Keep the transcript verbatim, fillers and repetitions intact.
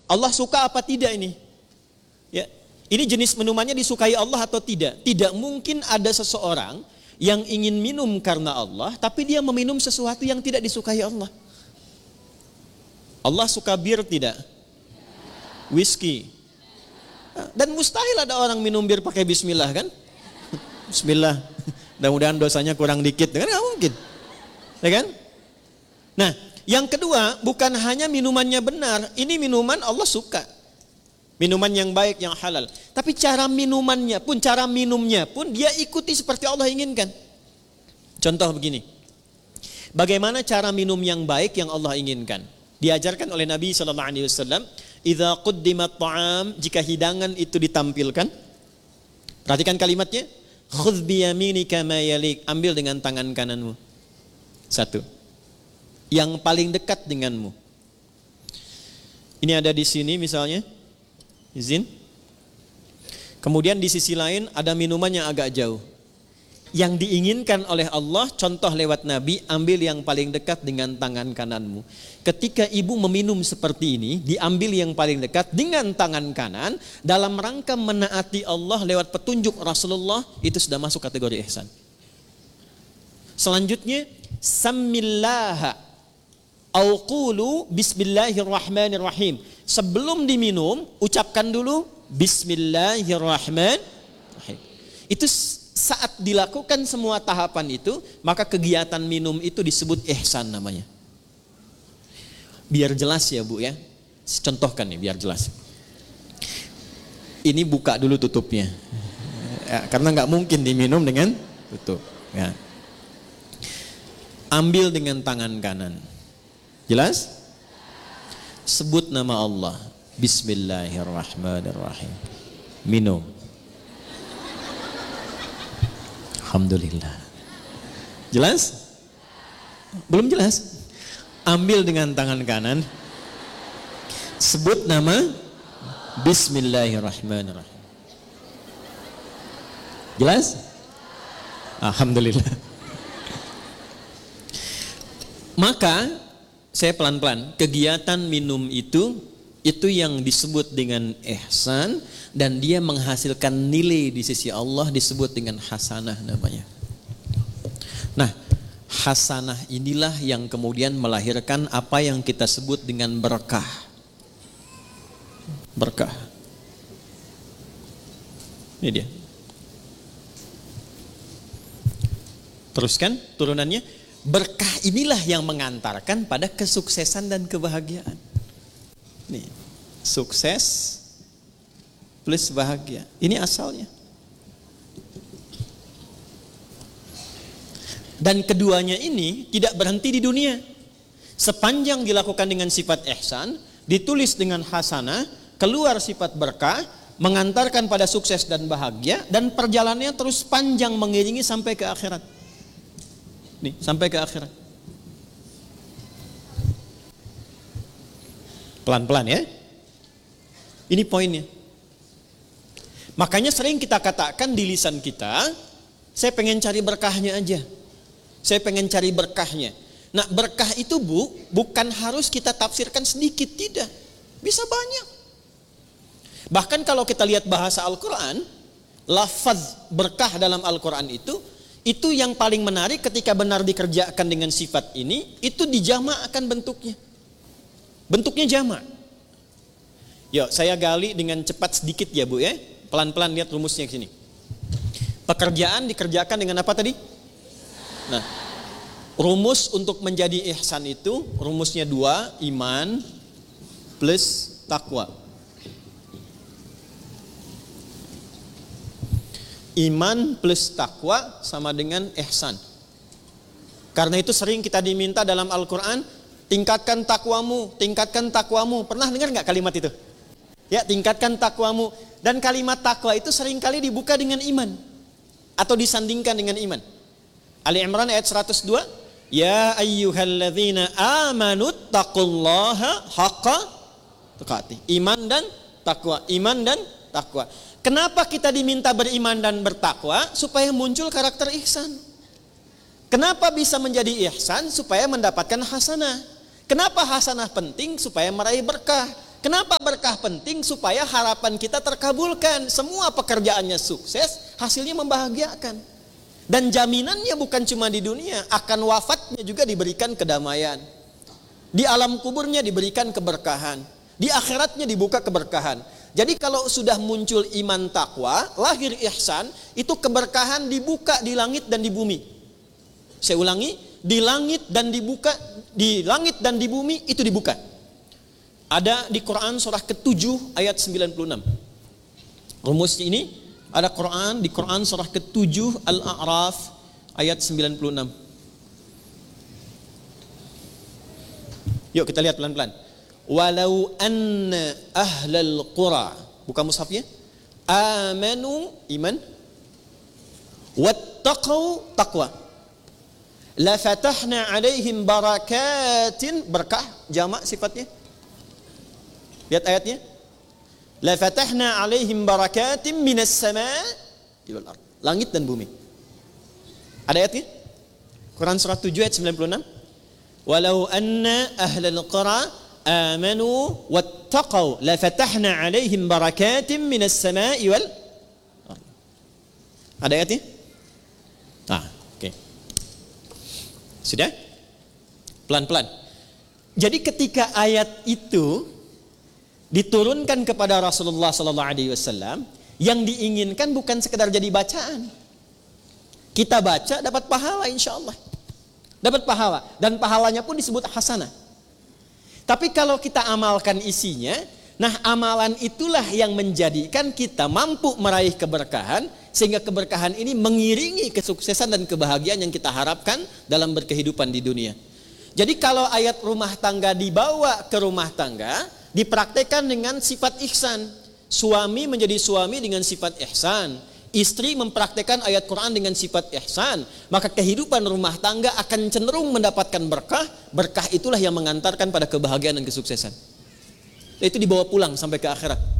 Allah suka apa tidak ini? Ya, ini jenis minumannya disukai Allah atau tidak? Tidak mungkin ada seseorang yang ingin minum karena Allah, tapi dia meminum sesuatu yang tidak disukai Allah. Allah suka bir tidak? Whisky. Dan mustahil ada orang minum bir pakai bismillah kan? Bismillah. Mudah-mudahan dosanya kurang dikit, kan nggak mungkin. Ya kan? Nah, yang kedua, bukan hanya minumannya benar, ini minuman Allah suka. Minuman yang baik, yang halal. Tapi cara minumannya pun, cara minumnya pun dia ikuti seperti Allah inginkan. Contoh begini. Bagaimana cara minum yang baik yang Allah inginkan? Diajarkan oleh Nabi shallallahu alaihi wasallam, "Idza quddimat ta'am", jika hidangan itu ditampilkan. Perhatikan kalimatnya. "Khudh bi yaminika ma yalik", ambil dengan tangan kananmu. Satu. Yang paling dekat denganmu. Ini ada di sini misalnya. Izin. Kemudian di sisi lain ada minuman yang agak jauh. Yang diinginkan oleh Allah, contoh lewat Nabi, ambil yang paling dekat dengan tangan kananmu. Ketika ibu meminum seperti ini, diambil yang paling dekat dengan tangan kanan, dalam rangka menaati Allah lewat petunjuk Rasulullah, itu sudah masuk kategori ihsan. Selanjutnya, samillaha au qulu bismillahirrahmanirrahim. Sebelum diminum, ucapkan dulu bismillahirrahmanirrahim. Itu saat dilakukan semua tahapan itu, maka kegiatan minum itu disebut ihsan namanya. Biar jelas ya Bu ya. Contohkan nih biar jelas. Ini buka dulu tutupnya. Ya, karena nggak mungkin diminum dengan tutup. Ya. Ambil dengan tangan kanan. Jelas? Sebut nama Allah. Bismillahirrahmanirrahim. Minum. Alhamdulillah. Jelas? Belum jelas? Ambil dengan tangan kanan. Sebut nama. Bismillahirrahmanirrahim. Jelas? Alhamdulillah. Maka saya pelan-pelan, kegiatan minum itu itu yang disebut dengan ihsan, dan dia menghasilkan nilai di sisi Allah disebut dengan hasanah namanya. Nah, hasanah inilah yang kemudian melahirkan apa yang kita sebut dengan berkah. Berkah. Ini dia. Teruskan turunannya. Berkah inilah yang mengantarkan pada kesuksesan dan kebahagiaan. Nih, sukses plus bahagia. Ini asalnya. Dan keduanya ini tidak berhenti di dunia. Sepanjang dilakukan dengan sifat ihsan, ditulis dengan hasanah, keluar sifat berkah, mengantarkan pada sukses dan bahagia, dan perjalanannya terus panjang mengiringi sampai ke akhirat. Nih, sampai ke akhirat. Pelan-pelan ya. Ini poinnya. Makanya sering kita katakan di lisan kita, saya pengen cari berkahnya aja. Saya pengen cari berkahnya. Nah, berkah itu Bu, bukan harus kita tafsirkan sedikit, tidak. Bisa banyak. Bahkan kalau kita lihat bahasa Al-Quran, lafaz berkah dalam Al-Quran itu, itu yang paling menarik ketika benar dikerjakan dengan sifat ini, itu dijamakkan bentuknya. Bentuknya jamak. Yuk, saya gali dengan cepat sedikit ya Bu ya. Pelan-pelan lihat rumusnya ke sini. Pekerjaan dikerjakan dengan apa tadi? Nah, rumus untuk menjadi ihsan itu rumusnya dua, iman plus takwa. Iman plus takwa sama dengan ihsan. Karena itu sering kita diminta dalam Al-Quran, tingkatkan takwamu, tingkatkan takwamu. Pernah dengar nggak kalimat itu? Ya, tingkatkan takwamu. Dan kalimat takwa itu seringkali dibuka dengan iman atau disandingkan dengan iman. Ali Imran ayat seratus dua, ya ayyuhalladzina amanu taqullaha haqqa tuqatih. Iman dan takwa, iman dan takwa. Kenapa kita diminta beriman dan bertakwa? Supaya muncul karakter ihsan. Kenapa bisa menjadi ihsan? Supaya mendapatkan hasanah. Kenapa hasanah penting? Supaya meraih berkah. Kenapa berkah penting? Supaya harapan kita terkabulkan. Semua pekerjaannya sukses, hasilnya membahagiakan. Dan jaminannya bukan cuma di dunia, akan wafatnya juga diberikan kedamaian. Di alam kuburnya diberikan keberkahan. Di akhiratnya dibuka keberkahan. Jadi kalau sudah muncul iman takwa, lahir ihsan, itu keberkahan dibuka di langit dan di bumi. Saya ulangi, di langit dan dibuka, di langit dan di bumi itu dibuka. Ada di Quran surah ketujuh ayat sembilan puluh enam. Rumus ini ada Quran di Quran surah ketujuh Al-A'raf ayat sembilan puluh enam. Yuk kita lihat pelan-pelan. Walau anna ahlal qura, buka mushafnya, amanu iman, wattaqau taqwa, la fatahna alaihim barakatin, berkah jamak sifatnya. Lihat ayatnya. La fatahna alaihim barakatin minas sama'i wal ardh. Langit dan bumi. Ada ayatnya? Quran surah tujuh ayat sembilan puluh enam. Walau anna ahlal qura amanu wattaqau la fatahna alaihim barakatin minas sama'i wal ardh. Ada ayatnya? Ah, oke. Okay. Sudah? Pelan-pelan. Jadi ketika ayat itu diturunkan kepada Rasulullah sallallahu alaihi wasallam, yang diinginkan bukan sekedar jadi bacaan. Kita baca dapat pahala insyaallah. Dapat pahala dan pahalanya pun disebut hasanah. Tapi kalau kita amalkan isinya, nah amalan itulah yang menjadikan kita mampu meraih keberkahan, sehingga keberkahan ini mengiringi kesuksesan dan kebahagiaan yang kita harapkan dalam berkehidupan di dunia. Jadi kalau ayat rumah tangga dibawa ke rumah tangga, dipraktekkan dengan sifat ihsan. Suami menjadi suami dengan sifat ihsan, istri mempraktekkan ayat Quran dengan sifat ihsan, maka kehidupan rumah tangga akan cenderung mendapatkan berkah. Berkah itulah yang mengantarkan pada kebahagiaan dan kesuksesan. Itu dibawa pulang sampai ke akhirat.